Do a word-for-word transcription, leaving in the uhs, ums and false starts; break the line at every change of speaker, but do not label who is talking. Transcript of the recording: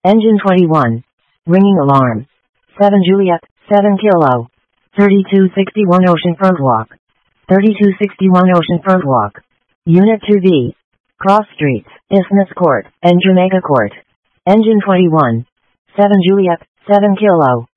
Engine twenty-one. Ringing alarm. seven Juliet, seven Kilo. thirty-two sixty-one Oceanfront Walk. thirty-two sixty-one Oceanfront Walk. Unit two B. Cross Streets, Isthmus Court, and Jamaica Court. Engine twenty-one. seven Juliet, seven Kilo.